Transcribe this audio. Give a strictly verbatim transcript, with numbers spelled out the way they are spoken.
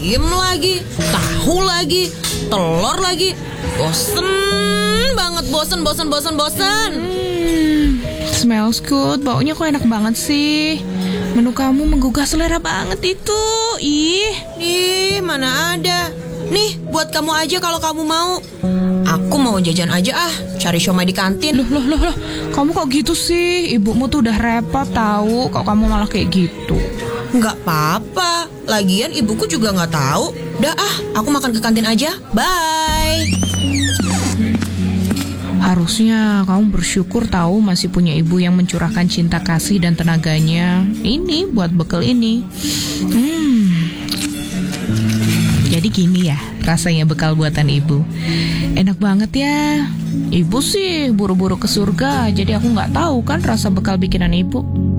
ayam lagi, tahu lagi, telur lagi. Bosen banget, bosen, bosen, bosen, bosen. Hmm, smells good, baunya kok enak banget sih. Menu kamu menggugah selera banget itu. Ih, Ih, mana ada. Nih, buat kamu aja kalau kamu mau. Aku mau jajan aja ah, cari siomay di kantin. loh, loh, loh, loh. Kamu kok gitu sih? Ibumu tuh udah repot tahu. Kok kamu malah kayak gitu? Nggak apa-apa, lagian ibuku juga nggak tahu. Udah ah, aku makan ke kantin aja. Bye. Harusnya kamu bersyukur tahu masih punya ibu yang mencurahkan cinta kasih dan tenaganya. Ini buat bekal ini. Hmm. Jadi gini ya rasanya bekal buatan ibu. Enak banget ya. Ibu sih buru-buru ke surga, jadi aku nggak tahu kan rasa bekal bikinan ibu.